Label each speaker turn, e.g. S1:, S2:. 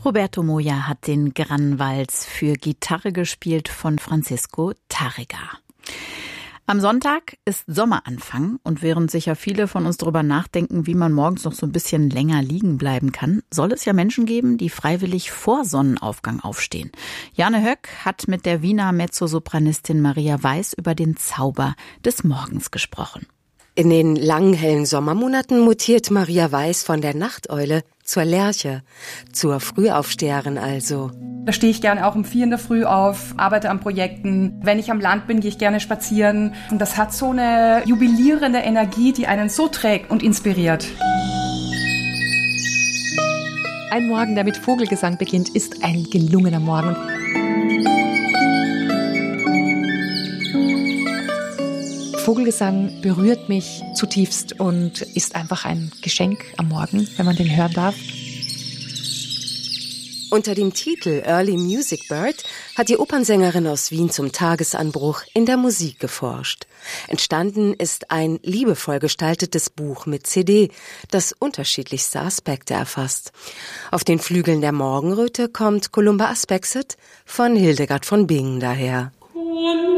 S1: Roberto Moya hat den Gran-Vals für Gitarre gespielt von Francisco Tárrega. Am Sonntag ist Sommeranfang und während sicher viele von uns darüber nachdenken, wie man morgens noch so ein bisschen länger liegen bleiben kann, soll es ja Menschen geben, die freiwillig vor Sonnenaufgang aufstehen. Jane Höck hat mit der Wiener Mezzosopranistin Maria Weiß über den Zauber des Morgens gesprochen.
S2: In den langen, hellen Sommermonaten mutiert Maria Weiß von der Nachteule zur Lerche, zur Frühaufsteherin also.
S3: Da stehe ich gerne auch um 4 in der Früh auf, arbeite an Projekten. Wenn ich am Land bin, gehe ich gerne spazieren. Und das hat so eine jubilierende Energie, die einen so trägt und inspiriert.
S4: Ein Morgen, der mit Vogelgesang beginnt, ist ein gelungener Morgen. Vogelgesang berührt mich zutiefst und ist einfach ein Geschenk am Morgen, wenn man den hören darf.
S2: Unter dem Titel Early Music Bird hat die Opernsängerin aus Wien zum Tagesanbruch in der Musik geforscht. Entstanden ist ein liebevoll gestaltetes Buch mit CD, das unterschiedlichste Aspekte erfasst. Auf den Flügeln der Morgenröte kommt Columba Aspexit von Hildegard von Bingen daher.